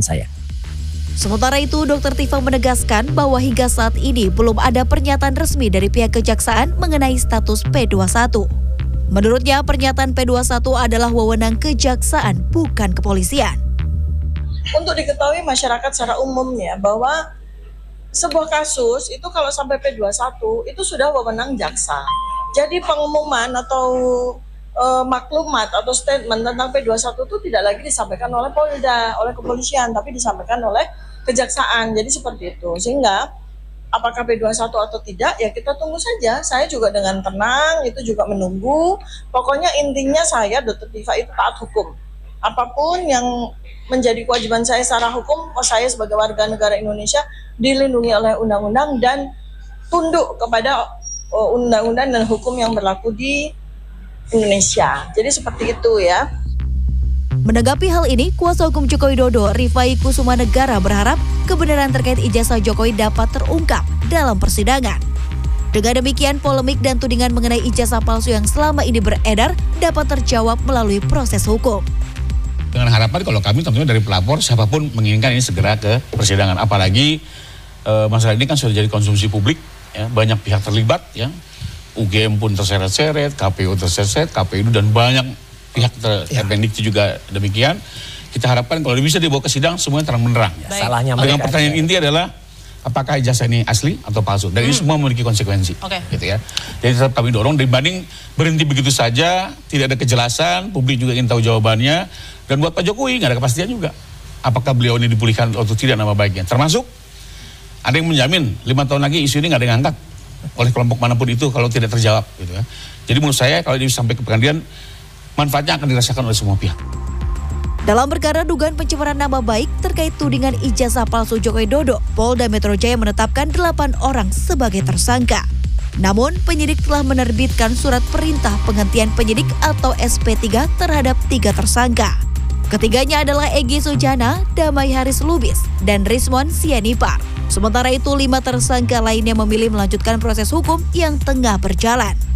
saya. Sementara itu, Dr. Tifa menegaskan bahwa hingga saat ini belum ada pernyataan resmi dari pihak kejaksaan mengenai status P21. Menurutnya, pernyataan P21 adalah wewenang kejaksaan, bukan kepolisian. Untuk diketahui masyarakat secara umumnya bahwa sebuah kasus itu kalau sampai P21 itu sudah wewenang jaksa. Jadi pengumuman atau maklumat atau statement tentang P21 itu tidak lagi disampaikan oleh Polda, oleh kepolisian, tapi disampaikan oleh kejaksaan. Jadi seperti itu. Sehingga apakah P21 atau tidak ya kita tunggu saja. Saya juga dengan tenang itu juga menunggu. Pokoknya intinya saya Dr. Tifa itu taat hukum. Apapun yang menjadi kewajiban saya secara hukum, saya sebagai warga negara Indonesia dilindungi oleh undang-undang dan tunduk kepada undang-undang dan hukum yang berlaku di Indonesia. Jadi seperti itu ya. Menanggapi hal ini, kuasa hukum Joko Widodo, Rifai Kusumanegara berharap kebenaran terkait ijazah Jokowi dapat terungkap dalam persidangan. Dengan demikian, polemik dan tudingan mengenai ijazah palsu yang selama ini beredar dapat terjawab melalui proses hukum. Dengan harapan kalau kami tentunya dari pelapor, siapapun menginginkan ini segera ke persidangan. Apalagi masalah ini kan sudah jadi konsumsi publik, ya, banyak pihak terlibat, ya. UGM pun terseret-seret, KPU terseret, KPU dan banyak pihak Kemendikbud juga demikian. Kita harapkan kalau bisa dibawa ke sidang semuanya terang benderang. Salahnya dengan pertanyaan inti adalah apakah ijazah ini asli atau palsu, dan ini semua memiliki konsekuensi. Gitu ya. Jadi tetap kami dorong dibanding berhenti begitu saja, tidak ada kejelasan, publik juga ingin tahu jawabannya, dan buat Pak Jokowi nggak ada kepastian juga apakah beliau ini dipulihkan atau tidak nama baiknya. Termasuk ada yang menjamin 5 tahun lagi isu ini nggak ada yang angkat oleh kelompok manapun itu kalau tidak terjawab, gitu ya. Jadi menurut saya kalau ini sampai ke pengadilan, manfaatnya akan dirasakan oleh semua pihak. Dalam perkara dugaan pencemaran nama baik terkait tudingan ijazah palsu Joko Widodo, Polda Metro Jaya menetapkan 8 orang sebagai tersangka. Namun, penyidik telah menerbitkan surat perintah penghentian penyidik atau SP3 terhadap 3 tersangka. Ketiganya adalah Egy Sujana, Damai Haris Lubis, dan Rizwan Sianipar. Sementara itu, 5 tersangka lainnya memilih melanjutkan proses hukum yang tengah berjalan.